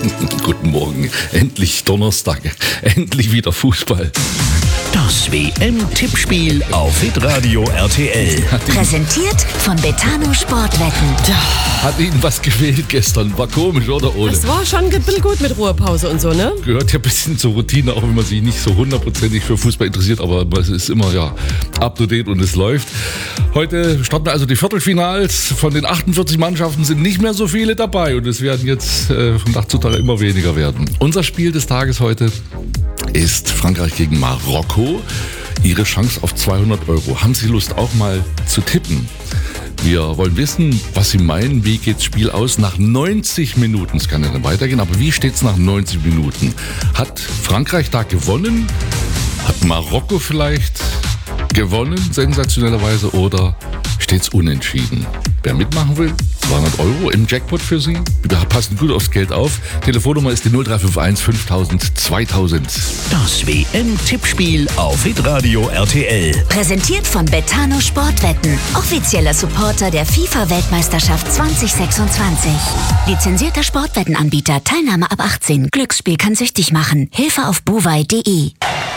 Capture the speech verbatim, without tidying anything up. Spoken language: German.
Guten Morgen. Endlich Donnerstag. Endlich wieder Fußball. Das W M-Tippspiel auf Hitradio R T L. Präsentiert von Betano Sportwetten. Hat Ihnen was gefehlt gestern? War komisch, oder, Ole? Das war schon ein bisschen gut mit Ruhepause und so, ne? Gehört ja ein bisschen zur Routine, auch wenn man sich nicht so hundertprozentig für Fußball interessiert, aber es ist immer ja up to date und es läuft. Heute starten also die Viertelfinals. Von den achtundvierzig Mannschaften sind nicht mehr so viele dabei und es werden jetzt äh, von Tag zu Tag immer weniger werden. Unser Spiel des Tages heute ist Frankreich gegen Marokko. Ihre Chance auf zweihundert Euro. Haben Sie Lust auch mal zu tippen? Wir wollen wissen, was Sie meinen, wie geht das Spiel aus nach neunzig Minuten. Es kann ja dann weitergehen, aber wie steht es nach neunzig Minuten? Hat Frankreich da gewonnen? Hat Marokko vielleicht gewonnen, sensationellerweise, oder steht es unentschieden? Wer mitmachen will, zweihundert Euro im Jackpot für Sie. Wir passen gut aufs Geld auf. Telefonnummer ist die null drei fünf eins fünftausend zweitausend. Das W M-Tippspiel auf Hitradio R T L. Präsentiert von Betano Sportwetten. Offizieller Supporter der FIFA-Weltmeisterschaft zwanzig sechsundzwanzig. Lizenzierter Sportwettenanbieter. Teilnahme ab achtzehn. Glücksspiel kann süchtig machen. Hilfe auf buwei punkt de.